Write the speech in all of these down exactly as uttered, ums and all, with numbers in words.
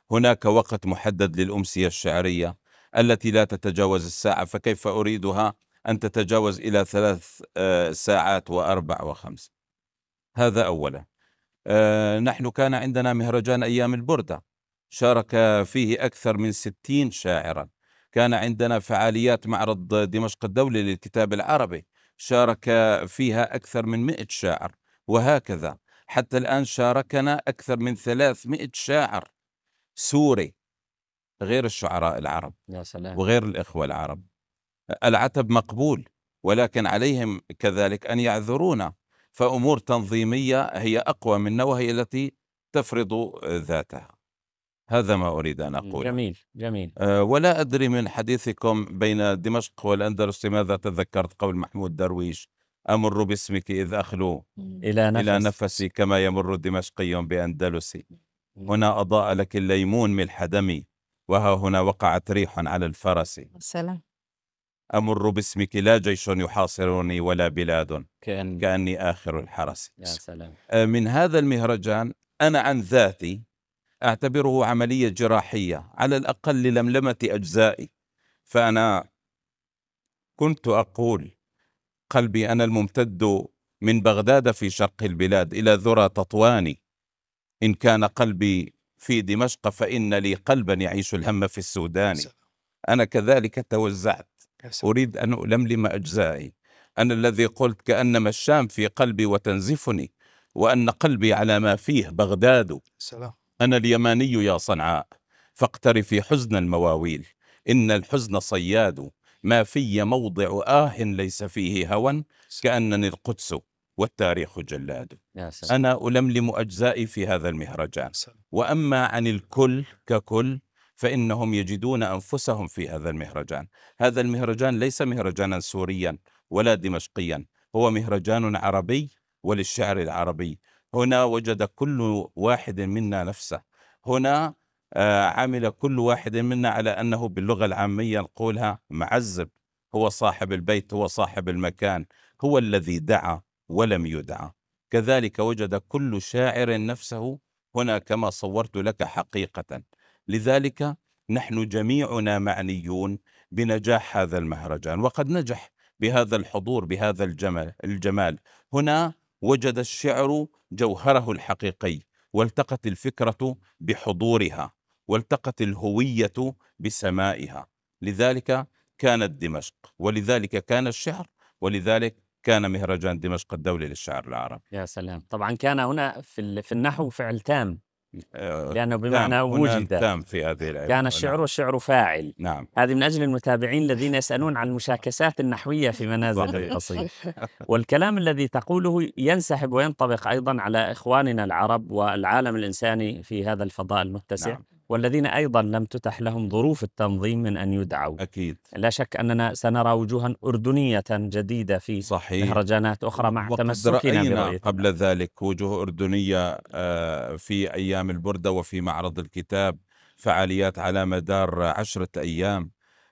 هناك وقت محدد للأمسية الشعرية التي لا تتجاوز الساعة، فكيف أريدها أن تتجاوز إلى ثلاث آه، ساعات وأربع وخمس؟ هذا أولا. آه، نحن كان عندنا مهرجان أيام البردة، شارك فيه أكثر من ستين شاعرا. كان عندنا فعاليات معرض دمشق الدولي للكتاب العربي، شارك فيها أكثر من مئة شاعر، وهكذا حتى الآن شاركنا أكثر من ثلاثمئة شاعر سوري، غير الشعراء العرب يا سلام. وغير الإخوة العرب. العتب مقبول، ولكن عليهم كذلك أن يعذرونا، فأمور تنظيمية هي أقوى منا، وهي التي تفرض ذاتها. هذا ما أريد أن أقوله. جميل جميل. أه ولا أدري من حديثكم بين دمشق والأندلس ماذا تذكرت قول محمود درويش: أمر باسمك إذ أخلو إلى نفس. إلى نفسي كما يمر دمشقي بأندلسي. هنا أضاء لك الليمون ملح دمي، وها هنا وقعت ريح على الفرس. السلام. أمر باسمك لا جيش يحاصرني ولا بلاد كأن... كأني آخر الحرس. يا سلام. من هذا المهرجان أنا عن ذاتي أعتبره عملية جراحية، على الأقل للملمة أجزائي. فأنا كنت أقول: قلبي أنا الممتد من بغداد في شرق البلاد إلى ذرى تطواني، إن كان قلبي في دمشق فإن لي قلبا يعيش الهم في السودان. أنا كذلك توزعت، أريد أن ألملم أجزائي. أنا الذي قلت كأنما الشام في قلبي وتنزفني، وأن قلبي على ما فيه بغداد. أنا اليماني يا صنعاء، فاقترفي حزن المواويل، إن الحزن صياد، ما في موضع آه ليس فيه هوى، كأنني القدس والتاريخ جلاد. أنا ألملم أجزائي في هذا المهرجان. وأما عن الكل ككل فإنهم يجدون أنفسهم في هذا المهرجان. هذا المهرجان ليس مهرجانا سوريا ولا دمشقيا، هو مهرجان عربي وللشعر العربي. هنا وجد كل واحد منا نفسه. هنا آه عمل كل واحد منا على أنه باللغة العامية نقولها معزب، هو صاحب البيت، هو صاحب المكان، هو الذي دعا ولم يدعى. كذلك وجد كل شاعر نفسه هنا كما صورت لك حقيقة. لذلك نحن جميعنا معنيون بنجاح هذا المهرجان، وقد نجح بهذا الحضور، بهذا الجمال, الجمال. هنا وجد الشعر جوهره الحقيقي، والتقت الفكرة بحضورها، والتقت الهوية بسمائها. لذلك كانت دمشق، ولذلك كان الشعر، ولذلك كان مهرجان دمشق الدولي للشعر العربي. يا سلام. طبعا كان هنا في في النحو فعل تام، لأنه بمعنى تام. وجد تام في هذه الآية. كان الشعر والشعر فاعل. نعم. هذه من أجل المتابعين الذين يسألون عن المشاكسات النحوية في منازل القصيد. والكلام الذي تقوله ينسحب وينطبق أيضا على إخواننا العرب والعالم الإنساني في هذا الفضاء المتسع. نعم. والذين أيضا لم تتح لهم ظروف التنظيم من أن يدعوا. أكيد. لا شك أننا سنرى وجوها أردنية جديدة في صحيح. مهرجانات أخرى مع وقد تمسكنا رأينا قبل ذلك وجوه أردنية في أيام البردة وفي معرض الكتاب، فعاليات على مدار عشرة أيام.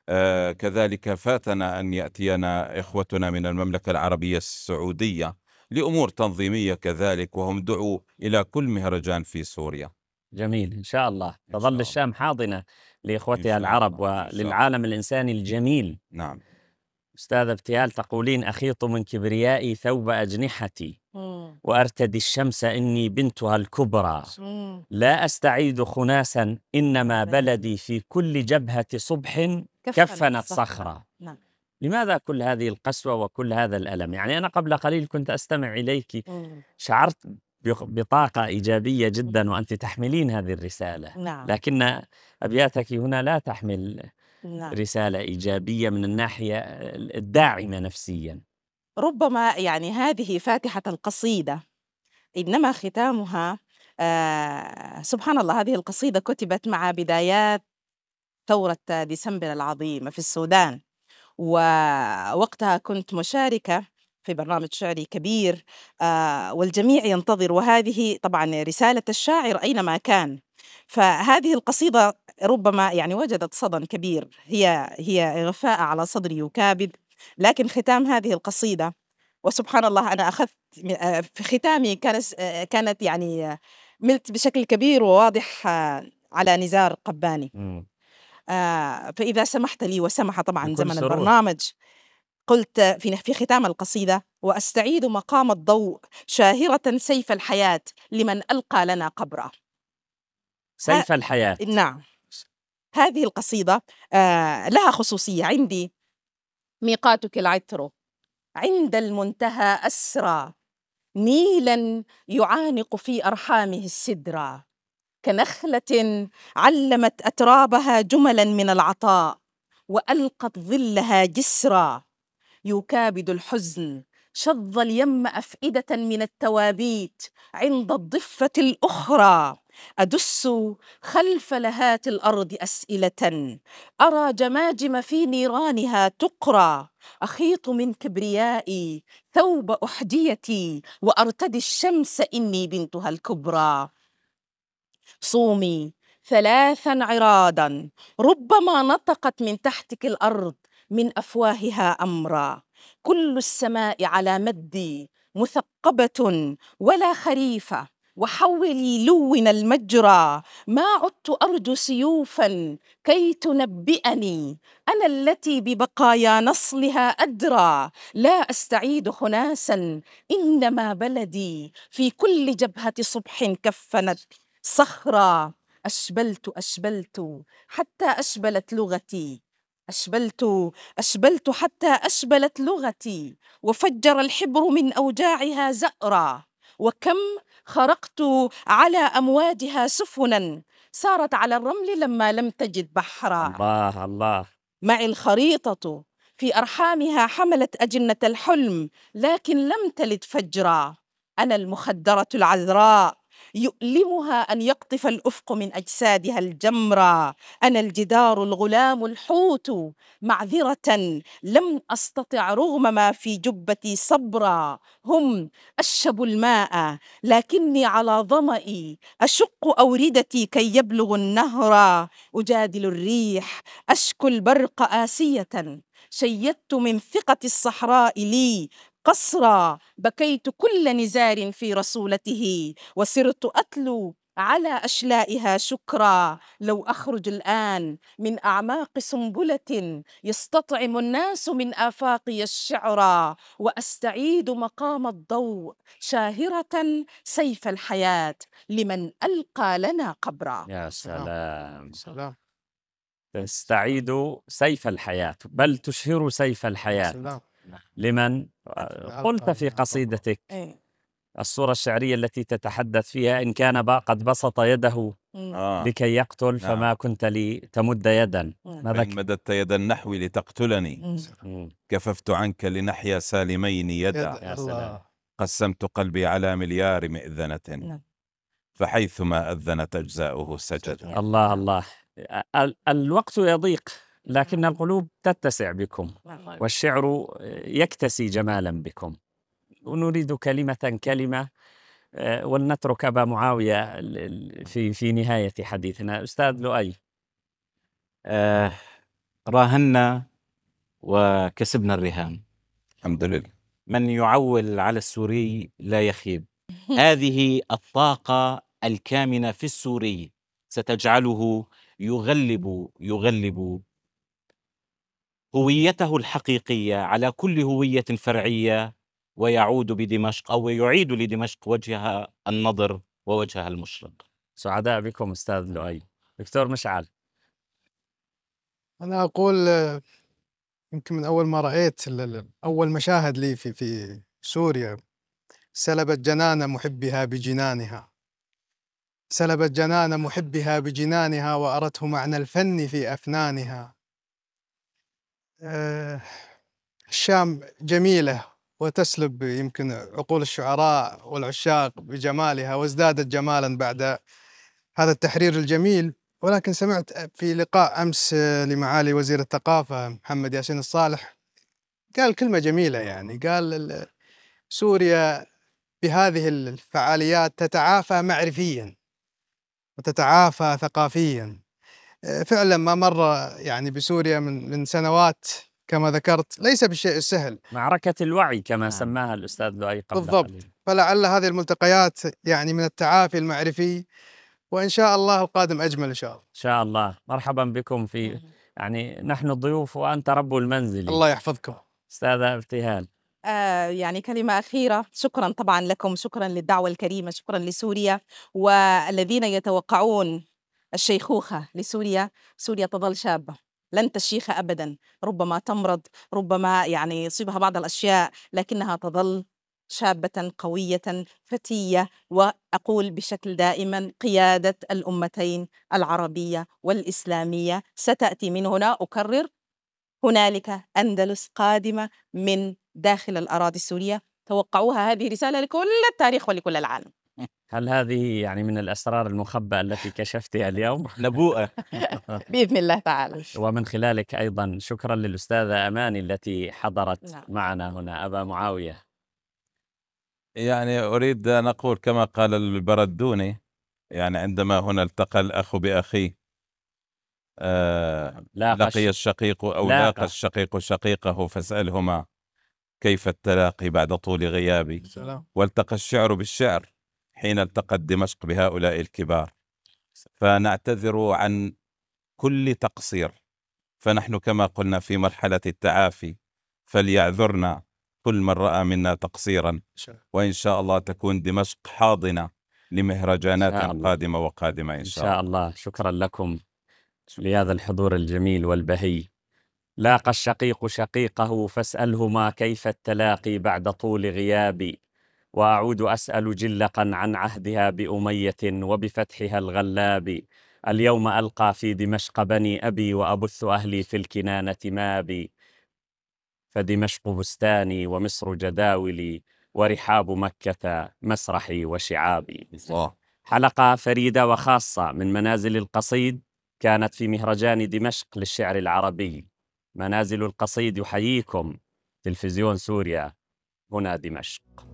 كذلك فاتنا أن يأتينا إخوتنا من المملكة العربية السعودية لأمور تنظيمية كذلك، وهم دعوا إلى كل مهرجان في سوريا. جميل. إن شاء الله تظل الشام حاضنة لإخوتها العرب وللعالم الإنساني الجميل. نعم. أستاذ ابتهال تقولين: أخيط من كبريائي ثوب أجنحتي، وأرتدي الشمس إني بنتها الكبرى، لا أستعيد خناسا إنما بلدي في كل جبهة صبح كفنت صخرة. لماذا كل هذه القسوة وكل هذا الألم؟ يعني أنا قبل قليل كنت أستمع إليك، شعرت بطاقة إيجابية جدا وأنت تحملين هذه الرسالة. نعم. لكن أبياتك هنا لا تحمل نعم. رسالة إيجابية من الناحية الداعمة نفسيا. ربما يعني هذه فاتحة القصيدة، إنما ختامها آه سبحان الله. هذه القصيدة كتبت مع بدايات ثورة ديسمبر العظيمة في السودان، ووقتها كنت مشاركة في برنامج شعري كبير آه والجميع ينتظر، وهذه طبعا رسالة الشاعر أينما كان. فهذه القصيدة ربما يعني وجدت صدى كبير، هي هي غفاء على صدري يكابد، لكن ختام هذه القصيدة وسبحان الله أنا أخذت في ختامي كانت كانت يعني ملت بشكل كبير وواضح على نزار قباني. مم. آه فإذا سمحت لي وسمح طبعا بكل زمن سرور. البرنامج، قلت في في ختام القصيدة: وأستعيد مقام الضوء شاهرة سيف الحياة لمن ألقى لنا قبرا. سيف الحياة. نعم، هذه القصيدة آه لها خصوصية عندي. ميقاتك العطر عند المنتهى أسرى، نيلا يعانق في أرحامه السدرى، كنخلة علمت أترابها جملا من العطاء وألقت ظلها جسرا، يكابد الحزن شظ اليم أفئدة من التوابيت عند الضفة الأخرى، أدس خلف لهات الأرض أسئلة، أرى جماجم في نيرانها تقرى، أخيط من كبريائي ثوب أحديتي وأرتدي الشمس إني بنتها الكبرى. صومي ثلاثا عرادا ربما نطقت من تحتك الأرض من أفواهها أمرا، كل السماء على مدي مثقبة ولا خريفة، وحولي لون المجرى، ما عدت أرجو سيوفا كي تنبئني، أنا التي ببقايا نصلها أدرى، لا أستعيد خناسا إنما بلدي في كل جبهة صبح كفنت صخرا، أشبلت أشبلت حتى أشبلت لغتي، أشبلت أشبلت حتى أشبلت لغتي، وفجر الحبر من أوجاعها زأرا، وكم خرقت على أمواجها سفنا سارت على الرمل لما لم تجد بحرا. الله الله. معي الخريطة في أرحامها حملت أجنة الحلم لكن لم تلد فجرا، أنا المخدرة العذراء يؤلمها أن يقطف الأفق من أجسادها الجمرة، أنا الجدار الغلام الحوت معذرة لم أستطع رغم ما في جبتي صبرا، هم أشبوا الماء لكني على ظمئي أشق أوردتي كي يبلغ النهر، أجادل الريح أشكو البرق آسية، شيدت من ثقة الصحراء لي قصرا، بكيت كل نزار في رسولته وسرت أتلو على أشلائها شكرا، لو أخرج الآن من أعماق سنبلة يستطعم الناس من آفاقي الشعرا، وأستعيد مقام الضوء شاهرة سيف الحياة لمن ألقى لنا قبرا. يا سلام. سلام. تستعيد سيف الحياة، بل تشهر سيف الحياة. سلام. لمن قلت في قصيدتك إيه. الصورة الشعرية التي تتحدث فيها: إن كان با قد بسط يده آه. لكي يقتل فما نعم. كنت لي تمد يدا. ماذا فإن مددت يد النحو لتقتلني مم. كففت عنك لنحيا سالمين يدا، يا سلام. قسمت قلبي على مليار مئذنة نعم. فحيثما أذنت أجزاؤه سجد. الله الله. ال- الوقت يضيق لكن القلوب تتسع بكم، والشعر يكتسي جمالا بكم. ونريد كلمة كلمة آه، ولنترك أبا معاوية في في نهاية حديثنا. أستاذ لؤي. آه راهنا وكسبنا الرهان. الحمد لله. من يعول على السوري لا يخيب. هذه الطاقة الكامنة في السوري ستجعله يغلب يغلب هويته الحقيقية على كل هوية فرعية، ويعود بدمشق أو يعيد لدمشق وجهها النضر ووجهها المشرق. سعداء بكم أستاذ لؤي. دكتور مشعل. أنا أقول آه، يمكن من أول ما رأيت ال- ال- أول مشاهد لي في في سوريا: سلبت جنان محبها بجنانها، سلبت جنان محبها بجنانها وأرته معنى الفن في أفنانها. آه، الشام جميلة وتسلب يمكن عقول الشعراء والعشاق بجمالها، وازدادت جمالا بعد هذا التحرير الجميل. ولكن سمعت في لقاء أمس لمعالي وزير الثقافة محمد ياسين الصالح قال كلمة جميلة، يعني قال ال- سوريا بهذه الفعاليات تتعافى معرفيا وتتعافى ثقافيا. فعلا ما مر يعني بسوريا من من سنوات كما ذكرت ليس بالشيء السهل. معركة الوعي كما نعم. سماها الأستاذ لؤي قبل بالضبط. قليل. فلعل هذه الملتقيات يعني من التعافي المعرفي وإن شاء الله القادم أجمل إن شاء الله. إن شاء الله. مرحبا بكم في يعني نحن الضيوف وأنت رب المنزل. الله يحفظكم. أستاذة ابتهال. آه يعني كلمة أخيرة، شكرا طبعا لكم، شكرا للدعوة الكريمة، شكرا لسوريا والذين يتوقعون الشيخوخة لسوريا. سوريا تظل شابة، لن تشيخ أبدا، ربما تمرض، ربما يعني يصيبها بعض الأشياء، لكنها تظل شابة قوية فتية. وأقول بشكل دائما قيادة الأمتين العربية والإسلامية ستأتي من هنا. أكرر، هنالك أندلس قادمة من داخل الأراضي السورية، توقعوها. هذه رسالة لكل التاريخ ولكل العالم. هل هذه يعني من الأسرار المخبأة التي كشفتها اليوم؟ نبوءة. بإذن الله تعالى. ومن خلالك أيضا شكرا للأستاذة أماني التي حضرت نعم. معنا هنا. أبا معاوية. يعني أريد أن أقول كما قال البردوني، يعني عندما هنا التقى الأخ بأخيه آه لقي الشقيق أو لاقى, لاقى الشقيق شقيقه فاسألهما كيف التلاقي بعد طول غيابي. سلام. والتقى الشعر بالشعر حين التقت دمشق بهؤلاء الكبار. فنعتذر عن كل تقصير، فنحن كما قلنا في مرحلة التعافي، فليعذرنا كل من رأى منا تقصيرا، وإن شاء الله تكون دمشق حاضنة لمهرجانات قادمة وقادمة إن شاء, إن شاء الله. شكرا لكم لهذا الحضور الجميل والبهي. لاقى الشقيق شقيقه فاسألهما كيف التلاقي بعد طول غيابي، وأعود أسأل جلقا عن عهدها بأمية وبفتحها الغلاب. اليوم ألقى في دمشق بني أبي وأبث أهلي في الكنانة مابي، فدمشق بستاني ومصر جداولي ورحاب مكة مسرحي وشعابي. حلقة فريدة وخاصة من منازل القصيد كانت في مهرجان دمشق للشعر العربي. منازل القصيد يحييكم، تلفزيون سوريا، هنا دمشق.